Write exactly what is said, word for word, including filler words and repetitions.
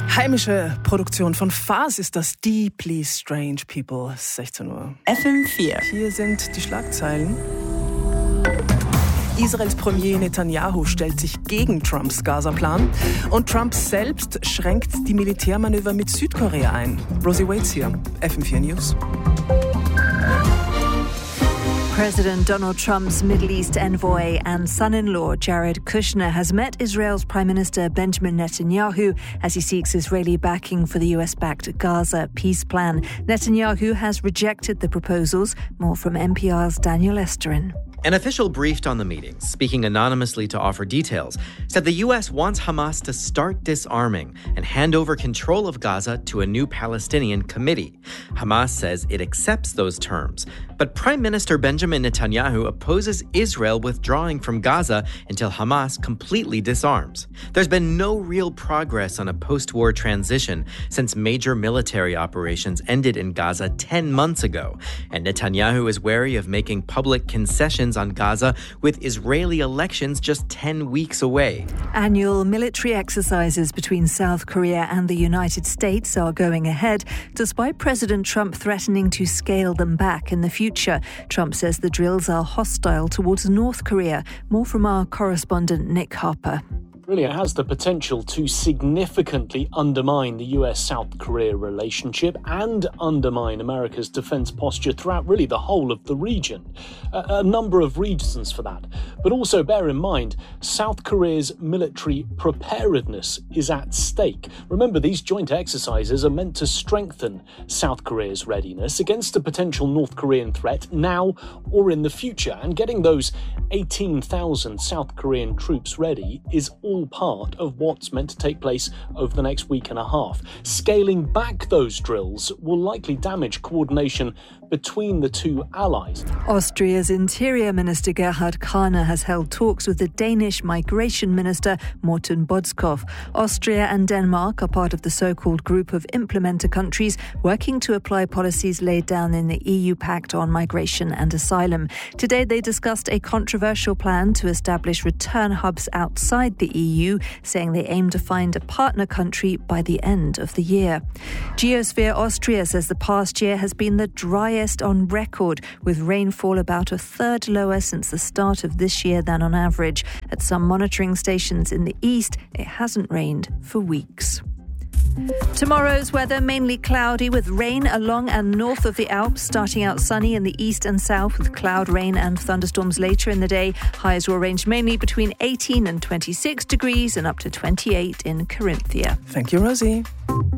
Heimische Produktion von Fars ist das Deeply Strange People. sechzehn Uhr. F M vier. Hier sind die Schlagzeilen. Israels Premier Netanyahu stellt sich gegen Trumps Gaza-Plan und Trump selbst schränkt die Militärmanöver mit Südkorea ein. Rosie Waits hier, F M vier News. President Donald Trump's Middle East envoy and son-in-law Jared Kushner has met Israel's Prime Minister Benjamin Netanyahu as he seeks Israeli backing for the U S-backed Gaza peace plan. Netanyahu has rejected the proposals. More from N P R's Daniel Esterin. An official briefed on the meeting, speaking anonymously to offer details, said the U S wants Hamas to start disarming and hand over control of Gaza to a new Palestinian committee. Hamas says it accepts those terms, but Prime Minister Benjamin Netanyahu opposes Israel withdrawing from Gaza until Hamas completely disarms. There's been no real progress on a post-war transition since major military operations ended in Gaza ten months ago, and Netanyahu is wary of making public concessions on Gaza with Israeli elections just ten weeks away. Annual military exercises between South Korea and the United States are going ahead, despite President Trump threatening to scale them back in the future. Trump says the drills are hostile towards North Korea. More from our correspondent Nick Harper. Really, it has the potential to significantly undermine the U S-South Korea relationship and undermine America's defense posture throughout really the whole of the region. A, a number of reasons for that. But also bear in mind, South Korea's military preparedness is at stake. Remember, these joint exercises are meant to strengthen South Korea's readiness against a potential North Korean threat now or in the future. And getting those eighteen thousand South Korean troops ready is all part of what's meant to take place over the next week and a half. Scaling back those drills will likely damage coordination between the two allies. Austria's Interior Minister Gerhard Kahner has held talks with the Danish Migration Minister Morten Bodskov. Austria and Denmark are part of the so-called group of implementer countries working to apply policies laid down in the E U Pact on Migration and Asylum. Today they discussed a controversial plan to establish return hubs outside the E U, saying they aim to find a partner country by the end of the year. Geosphere Austria says the past year has been the driest on record, with rainfall about a third lower since the start of this year than on average. At some monitoring stations in the east, it hasn't rained for weeks. Tomorrow's weather mainly cloudy with rain along and north of the Alps, starting out sunny in the east and south with cloud, rain and thunderstorms later in the day. Highs will range mainly between eighteen and twenty-six degrees and up to twenty-eight in Carinthia. Thank you, Rosie.